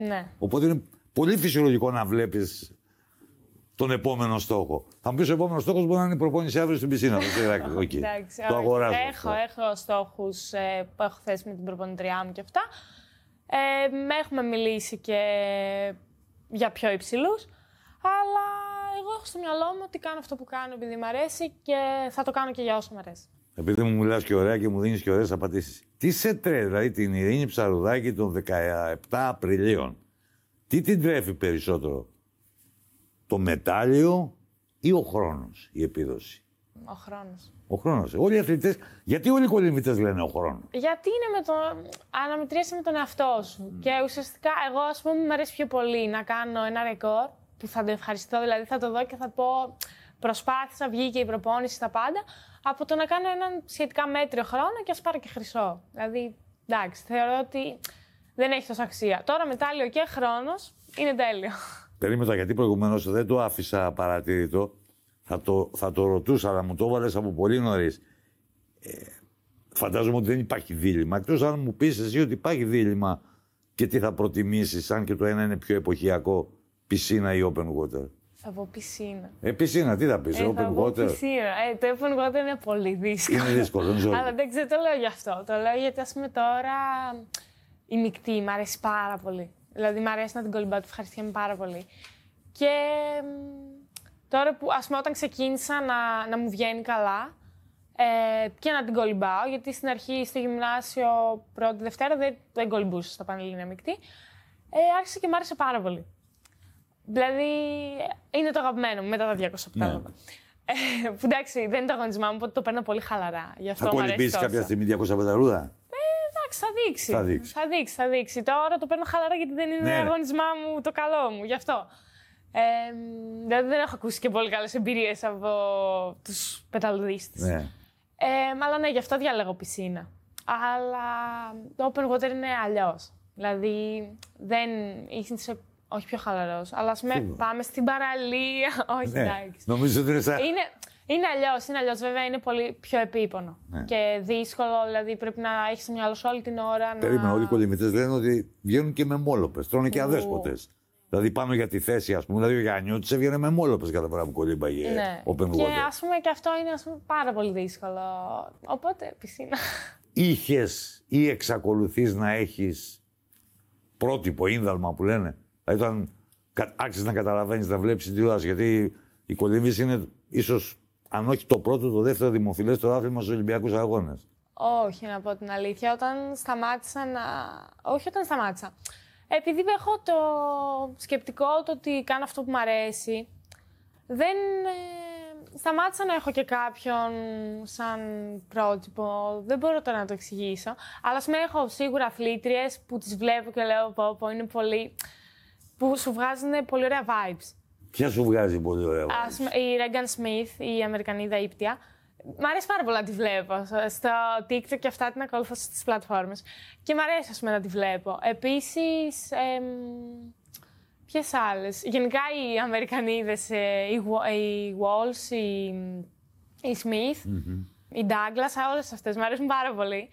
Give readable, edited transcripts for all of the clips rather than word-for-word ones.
Ναι. Οπότε είναι πολύ φυσιολογικό να βλέπεις τον επόμενο στόχο. Θα μου πεις ο επόμενος στόχος μπορεί να είναι η προπόνηση αύριο στην πισίνα. Εντάξει, το αγοράζω. Έχω στόχους που έχω θέσει με την προπονητριά μου και αυτά. Έχουμε μιλήσει και για πιο υψηλούς. Αλλά εγώ έχω στο μυαλό μου ότι κάνω αυτό που κάνω επειδή μου αρέσει και θα το κάνω και για όσο μου αρέσει. Επειδή μου μιλάς και ωραία και μου δίνεις και ωραίες απαντήσεις. Τι σε τρέφει, δηλαδή την Ειρήνη Ψαρουδάκη των 17 Απριλίων, τι την τρέφει περισσότερο, το μετάλλιο ή ο χρόνος, η επίδοση? Ο χρόνος. Ο χρόνος. Όλοι οι αθλητές, γιατί όλοι οι κολυμβητές λένε ο χρόνος? Γιατί είναι αναμετρήσει με τον εαυτό σου. Και ουσιαστικά εγώ, ας πούμε, μου αρέσει πιο πολύ να κάνω ένα ρεκόρ που θα το ευχαριστώ, δηλαδή θα το δω και θα πω προσπάθησα, βγήκε η προπόνηση, τα πάντα, από το να κάνω έναν σχετικά μέτριο χρόνο και ας πάρω και χρυσό. Δηλαδή, εντάξει, θεωρώ ότι δεν έχει τόσο αξία. Τώρα μετάλλιο και χρόνος είναι τέλειο. Περίμενα, γιατί προηγουμένως δεν το άφησα παρατηρητό. Θα το ρωτούσα, αλλά μου το έβαλες από πολύ νωρίς. Φαντάζομαι ότι δεν υπάρχει δίλημμα. Εκτός αν μου πεις εσύ ότι υπάρχει δίλημμα και τι θα προτιμήσεις, αν και το ένα είναι πιο εποχιακό, πισίνα ή open water. Θα πω πισίνα. Πισίνα, τι θα πεις, open water? Πισίνα. Το open water είναι πολύ δύσκολο. Είναι δύσκολο, δεν ξέρω. Αλλά δεν ξέρω, το λέω γι' αυτό. Το λέω γιατί, ας πούμε, τώρα η μεικτή μ' αρέσει πάρα πολύ. Δηλαδή, μ' αρέσει να την κολυμπάω, του ευχαριστιέμαι πάρα πολύ. Και τώρα που, ας πούμε, όταν ξεκίνησα να μου βγαίνει καλά και να την κολυμπάω, γιατί στην αρχή στο γυμνάσιο πρώτη Δευτέρα δεν κολυμπούσα στα Πανελλήνια μεικτή, άρχισε και μ' άρεσε πάρα πολύ. Δηλαδή, είναι το αγαπημένο μου μετά τα 200 πετάγματα. Που εντάξει, δεν είναι το αγωνισμά μου, οπότε το παίρνω πολύ χαλαρά. Θα κολυμπήσεις κάποια στιγμή 200 πεταρούδα? Εντάξει, θα δείξει. Τώρα το παίρνω χαλαρά γιατί δεν είναι αγωνισμά μου το καλό μου, γι' αυτό. Δηλαδή δεν έχω ακούσει και πολύ καλές εμπειρίες από τους πεταλουδίστες. Ναι. Αλλά ναι, γι' αυτό διαλέγω πισίνα. Αλλά το open water είναι αλλιώς. Δηλαδή δεν είσαι όχι πιο χαλαρός. Αλλά ας πούμε πάμε στην παραλία. Όχι, εντάξει. Νομίζω ότι είναι αλλιώς. Βέβαια είναι πολύ πιο επίπονο. Ναι. Και δύσκολο, δηλαδή πρέπει να έχεις στο μυαλό σου όλη την ώρα. Περίμενα, όλοι οι κολυμβητές λένε ότι βγαίνουν και με μόλοπες. Τρώνε και αδέσποτες. Δηλαδή πάνω για τη θέση, ας πούμε. Δηλαδή ο Γιαννιώτης έβγαινε με μόλοπες κάθε φορά που κολύμπαγε open water. Και ας πούμε και αυτό είναι πάρα πολύ δύσκολο. Οπότε πισίνα. Είχες ή εξακολουθείς να έχεις πρότυπο, ίνδαλμα που λένε? Δηλαδή όταν άρχισες να καταλαβαίνεις, να βλέπεις την τηλεόραση, γιατί η κολύμβηση είναι ίσως, αν όχι το πρώτο, το δεύτερο δημοφιλέστερο άθλημα στους Ολυμπιακούς Αγώνες. Όχι, να πω την αλήθεια. Όταν σταμάτησα. Επειδή έχω το σκεπτικό το ότι κάνω αυτό που μου αρέσει, δεν σταμάτησα να έχω και κάποιον σαν πρότυπο. Δεν μπορώ τώρα να το εξηγήσω. Αλλά ας πούμε έχω σίγουρα αθλήτριες που τις βλέπω και λέω πω είναι πολύ, που σου βγάζουν πολύ ωραία vibes. Ποια σου βγάζει πολύ ωραία vibes? Ας πούμε, η Ρέγκαν Σμιθ, η Αμερικανίδα ύπτια. Μ' αρέσει πάρα πολύ να τη βλέπω στο TikTok και αυτά, την ακολουθώ στις πλατφόρμες. Και μ' αρέσει, ας πούμε, να τη βλέπω. Επίσης, ποιες άλλες? Γενικά οι Αμερικανίδες, η Walsh, η Smith, η Douglas, όλες αυτές μ' αρέσουν πάρα πολύ.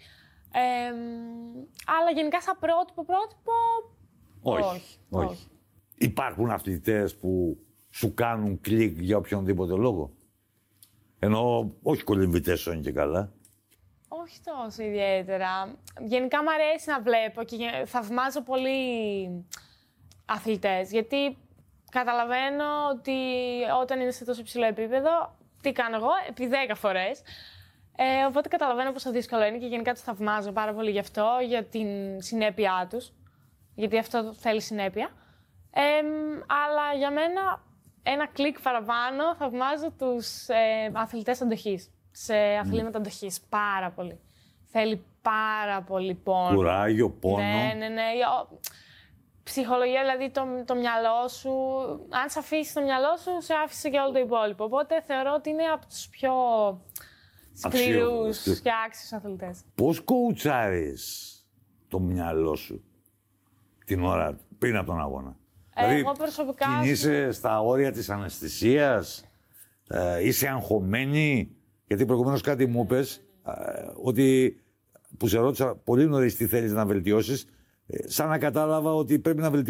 Αλλά γενικά σαν πρότυπο, όχι. Υπάρχουν αθλητές που σου κάνουν κλικ για οποιονδήποτε λόγο? Ενώ όχι κολυμβητές είναι και καλά. Όχι τόσο ιδιαίτερα. Γενικά μου αρέσει να βλέπω και θαυμάζω πολύ αθλητές. Γιατί καταλαβαίνω ότι όταν είναι σε τόσο υψηλό επίπεδο, τι κάνω εγώ, επί 10 φορές. Οπότε καταλαβαίνω πόσο δύσκολο είναι και γενικά τους θαυμάζω πάρα πολύ γι' αυτό, για την συνέπειά τους. Γιατί αυτό θέλει συνέπεια. Αλλά για μένα, ένα κλικ παραπάνω, θαυμάζω τους αθλητές αντοχής. Σε αθλήματα αντοχής. Πάρα πολύ. Θέλει πάρα πολύ πόνο. Κουράγιο, πόνο. Ναι. Ψυχολογία, δηλαδή το μυαλό σου. Αν σε αφήσει το μυαλό σου, σε άφησε και όλο το υπόλοιπο. Οπότε θεωρώ ότι είναι από τους πιο σκληρούς και άξιους αθλητές. Πώς κοουτσάρεις το μυαλό σου την ώρα πριν από τον αγώνα? Εγώ προσωπικά. Κινείσαι στα όρια της αναισθησίας, είσαι αγχωμένη? Γιατί προηγουμένως κάτι μου είπες, ότι που σε ρώτησα πολύ νωρίς τι θέλεις να βελτιώσεις, σαν να κατάλαβα ότι πρέπει να βελτιώσεις